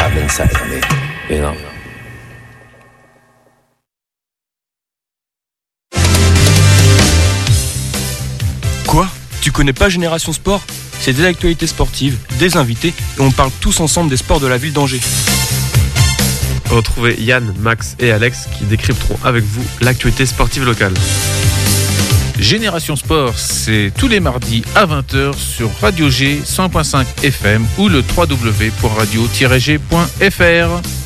have inside of me, you know. Quoi ? Tu connais pas Génération Sport ? C'est des actualités sportives, des invités et on parle tous ensemble des sports de la ville d'Angers. Retrouvez Yann, Max et Alex qui décrypteront avec vous l'actualité sportive locale. Génération Sport, c'est tous les mardis à 20h sur Radio G 100.5 FM ou le www.radio-g.fr.